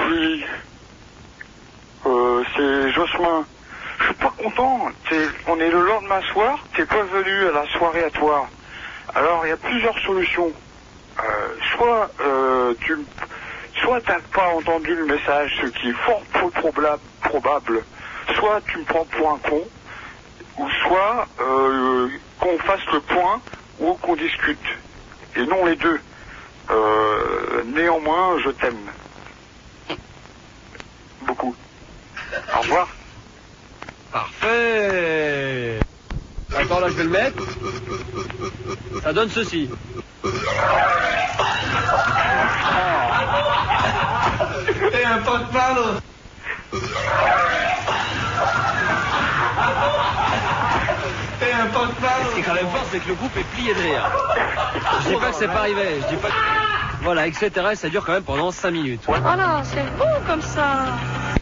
puis, c'est Jocelyn. Je suis pas content. On est le lendemain soir, t'es pas venu à la soirée à toi. Alors, il y a plusieurs solutions. Soit t'as pas entendu le message, ce qui est fort peu probable. Soit tu me prends pour un con, ou soit qu'on fasse le point ou qu'on discute. Et non les deux. Néanmoins, je t'aime. Beaucoup. Au revoir. Parfait. Attends, là, je vais le mettre. Ça donne ceci. Et un pot de palo. Et un pot de palo. Ce qui est quand même fort, c'est que le groupe est plié de rire. Je dis pas que c'est pas arrivé. Je dis pas que... Voilà, etc. Et ça dure quand même pendant 5 minutes. Oh là, c'est beau comme ça.